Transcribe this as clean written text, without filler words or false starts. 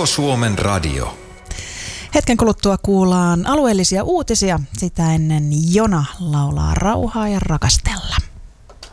Koko Suomen radio. Hetken kuluttua kuullaan alueellisia uutisia. Sitä ennen Jona laulaa Rauhaa ja rakastella.